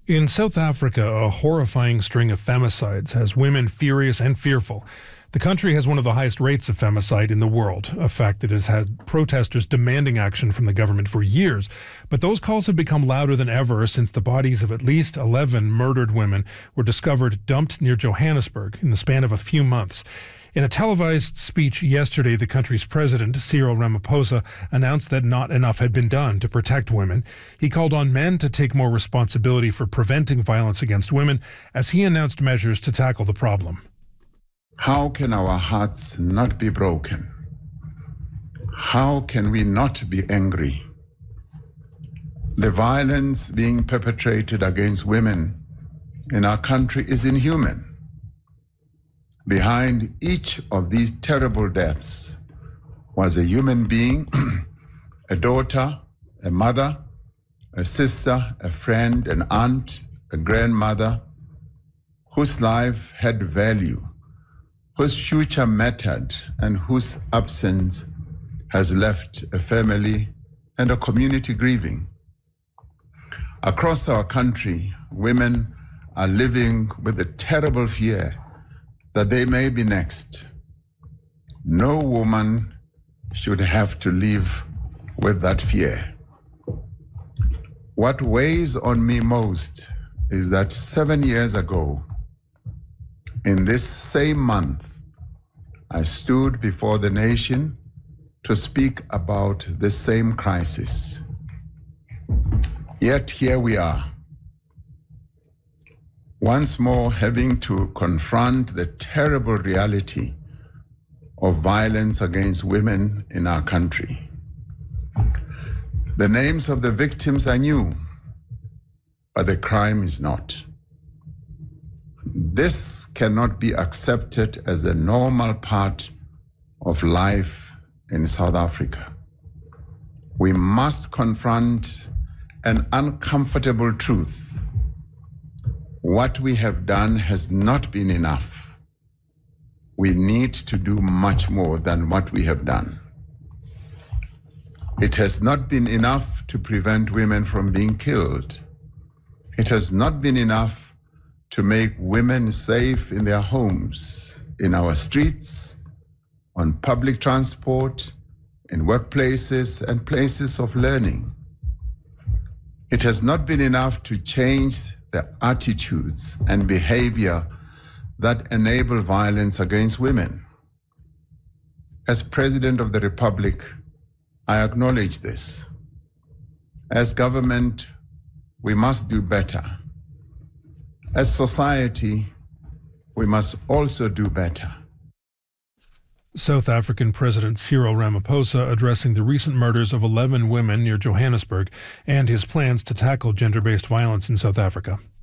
In South Africa, a horrifying string of femicides has women furious and fearful. The country has one of the highest rates of femicide in the world, a fact that has had protesters demanding action from the government for years. But those calls have become louder than ever since the bodies of at least 11 murdered women were discovered dumped near Johannesburg in the span of a few months. In a televised speech yesterday, the country's president, Cyril Ramaphosa, announced that not enough had been done to protect women. He called on men to take more responsibility for preventing violence against women as he announced measures to tackle the problem. How can our hearts not be broken? How can we not be angry? The violence being perpetrated against women in our country is inhuman. Behind each of these terrible deaths was a human being, a daughter, a mother, a sister, a friend, an aunt, a grandmother, whose life had value, whose future mattered, and whose absence has left a family and a community grieving. Across our country, women are living with a terrible fear that they may be next. No woman should have to live with that fear. What weighs on me most is that 7 years ago, in this same month, I stood before the nation to speak about the same crisis. Yet here we are, once more having to confront the terrible reality of violence against women in our country. The names of the victims are new, but the crime is not. This cannot be accepted as a normal part of life in South Africa. We must confront an uncomfortable truth. What we have done has not been enough. We need to do much more than what we have done. It has not been enough to prevent women from being killed. It has not been enough to make women safe in their homes, in our streets, on public transport, in workplaces and places of learning. It has not been enough to change the attitudes and behavior that enable violence against women. As President of the Republic, I acknowledge this. As government, we must do better. As society, we must also do better. South African President Cyril Ramaphosa addressing the recent murders of 11 women near Johannesburg and his plans to tackle gender-based violence in South Africa.